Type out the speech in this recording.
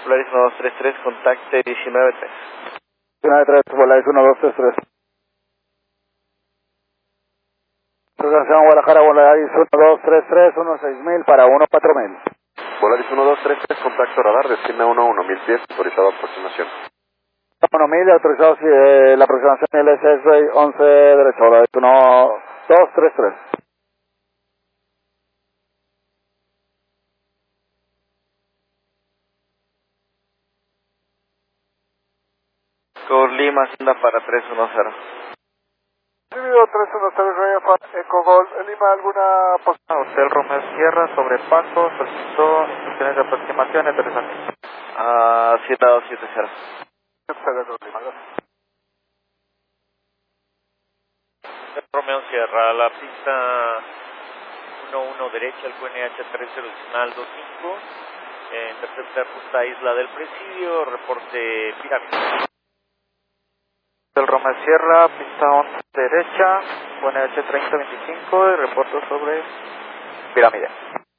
Polaris 1233, contacte 193. 193, Polaris 1233. Programación Guadalajara, Polaris 1233, 16000 para 14000. Polaris 1233, contacto radar, destino 11 1000 pies, autorizado aproximación. 1000, autorizado la aproximación LSS Ray 11 derecha, Polaris 1233. Sur Lima, Hacienda para 310. Recibido 310 Ray Eco Gold, Lima, ¿alguna posición? Hotel Romeo Sierra, sobrepaso, solicitó instrucciones de aproximación y aterrizaje. 7270. Romeo Sierra, la pista 11 derecha, el QNH 30 decimal 25, interceptar justa Isla del Presidio, reporte pirámide. Hotel Romeo Sierra, pista 11 derecha, QNH 3025 y reporto sobre pirámide.